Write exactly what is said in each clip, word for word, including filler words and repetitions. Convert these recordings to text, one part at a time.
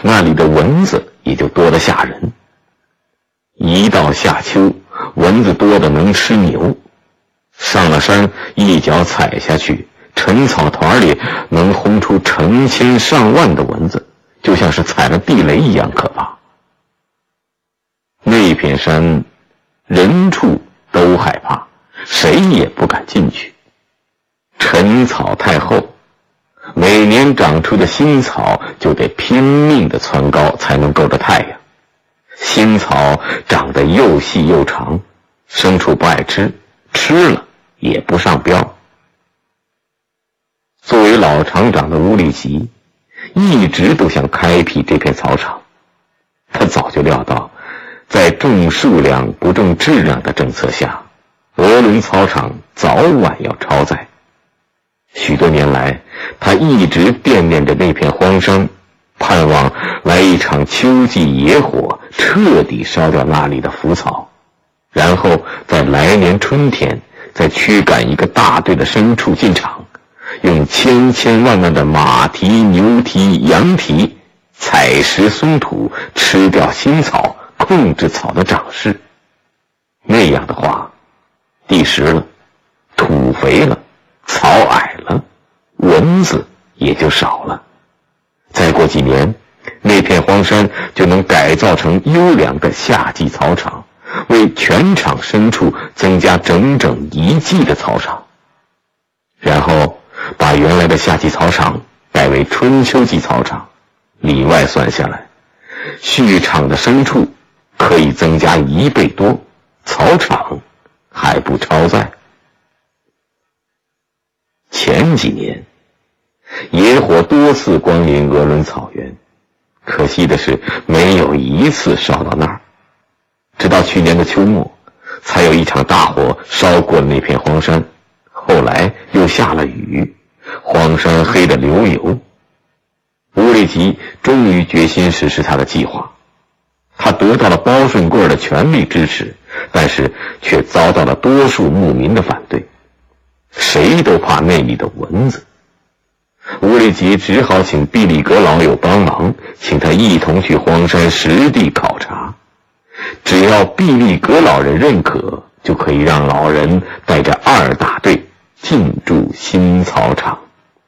那里的蚊子也就多得吓人。一到夏秋，蚊子多得能吃牛。上了山，一脚踩下去，陈草团里能轰出成千上万的蚊子，就像是踩了地雷一样可怕。那片山人畜都害怕，谁也不敢进去。陈草太厚，每年长出的新草就得拼命地蹿高才能够着太阳。新草长得又细又长，牲畜不爱吃，吃了也不上标。作为老厂长的乌力吉一直都想开辟这片草场，他早就料到在重数量不重质量的政策下，鹅伦草场早晚要超载。许多年来，他一直惦念着那片荒山，盼望来一场秋季野火，彻底烧掉那里的腐草，然后在来年春天再驱赶一个大队的牲畜进场，用千千万万的马蹄、牛蹄、羊蹄采食松土，吃掉新草，控制草的长势。那样的话，地实了，土肥了，草矮了，蚊子也就少了。再过几年，那片荒山就能改造成优良的夏季草场，为全场牲畜增加整整一季的草场。然后把原来的夏季草场改为春秋季草场，里外算下来，畜场的牲畜可以增加一倍多，草场还不超载。前几年野火多次光临鹅伦草原，可惜的是没有一次烧到那儿。直到去年的秋末，才有一场大火烧过了那片荒山，后来又下了雨，荒山黑得流油。乌力吉终于决心实施他的计划，他得到了包顺贵的全力支持，但是却遭到了多数牧民的反对，谁都怕那里的蚊子。乌力吉只好请毕利格老友帮忙，请他一同去荒山实地考察。只要毕利格老人认可，就可以让老人带着二大队进驻新草场。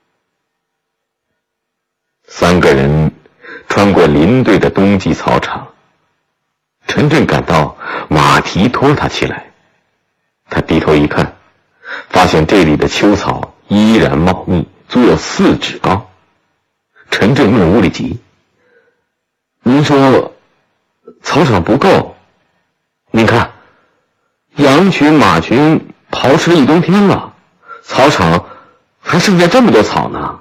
三个人穿过林队的冬季草场，陈震感到马蹄拖他起来。他低头一看，发现这里的秋草依然茂密，足有四指高。陈震问乌力吉：“您说草场不够？您看，羊群马群刨食了一冬天了，草场还剩下这么多草呢。”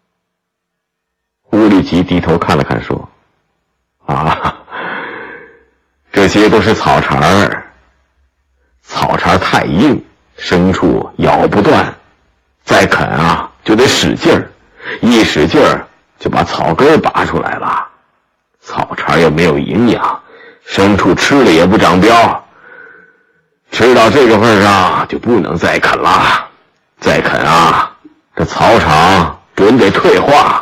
乌力吉低头看了看说：“啊，这些都是草茬儿，草茬太硬，牲畜咬不断，再啃啊就得使劲儿，一使劲儿就把草根拔出来了。草茬又没有营养，牲畜吃了也不长膘，吃到这个份上就不能再啃了，再啃啊，这草场准得退化。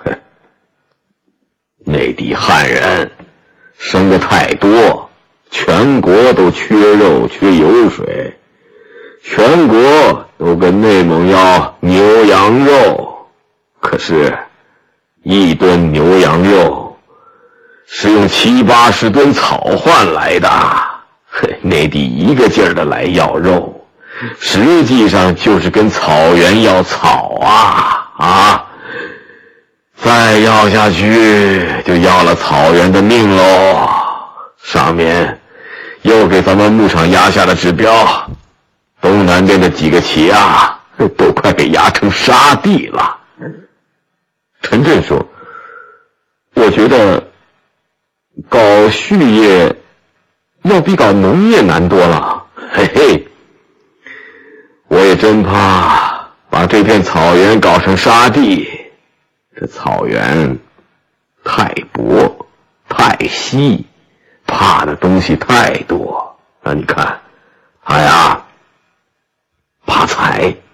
内地汉人生的太多，全国都缺肉缺油水，全国都跟内蒙要牛羊肉，可是一吨牛羊肉是用七八十吨草换来的，内地一个劲儿的来要肉，实际上就是跟草原要草啊啊！再要下去就要了草原的命喽。上面又给咱们牧场压下了指标，东南边的几个企啊都快被压成沙地了。陈震说：“我觉得搞畜业要比搞农业难多了。嘿嘿，我也真怕把这片草原搞成沙地。这草原太薄太稀，怕的东西太多啊！你看，它呀怕财。